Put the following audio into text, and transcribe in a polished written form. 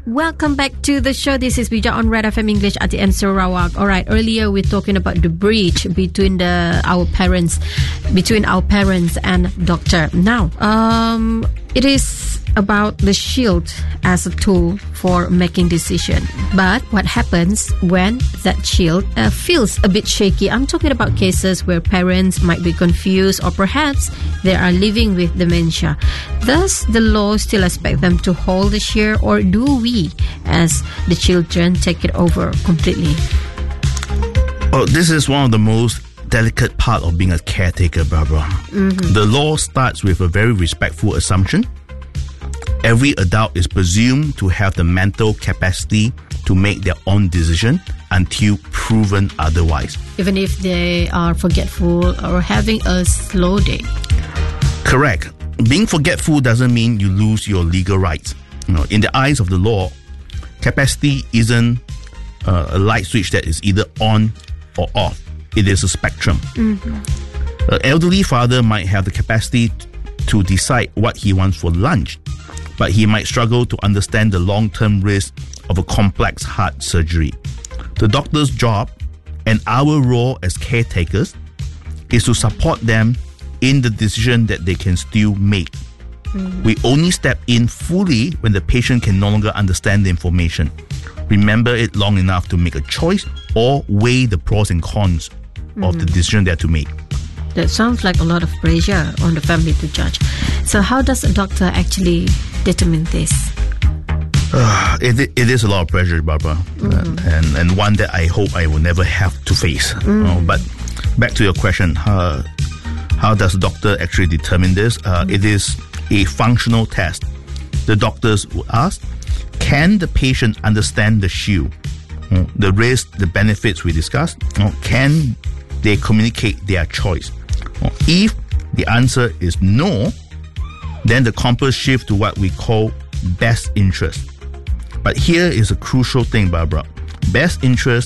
Welcome back to the show. This is Bija on Red FM English at the end Sarawak. All right, earlier we're talking about the breach between our parents and doctor. Now, it is about the shield as a tool for making decision. But what happens when that shield feels a bit shaky? I'm talking about cases where parents might be confused or perhaps they are living with dementia. Does the law still expect them to hold the shield, or do we, as the children, take it over completely? Oh, this is one of the most delicate part of being a caretaker, Barbara. Mm-hmm. The law starts with a very respectful assumption. Every adult is presumed to have the mental capacity to make their own decision until proven otherwise. Even if they are forgetful or having a slow day. Correct. Being forgetful doesn't mean you lose your legal rights. In the eyes of the law, capacity isn't a light switch that is either on or off. It is a spectrum. Mm-hmm. An elderly father might have the capacity to decide what he wants for lunch, but he might struggle to understand the long-term risk of a complex heart surgery. The doctor's job and our role as caretakers is to support them in the decision that they can still make. Mm-hmm. We only step in fully when the patient can no longer understand the information, remember it long enough to make a choice, or weigh the pros and cons of the decision they have to make. That sounds like a lot of pressure on the family to judge. So how does a doctor actually determine this? It is a lot of pressure, Barbara, and one that I hope I will never have to face. But back to your question, how does the doctor actually determine this? It is a functional test. The doctors will ask, can the patient understand the shield? The risk, the benefits we discussed? Can they communicate their choice? If the answer is no, then the compass shifts to what we call best interest. But here is a crucial thing, Barbara. Best interest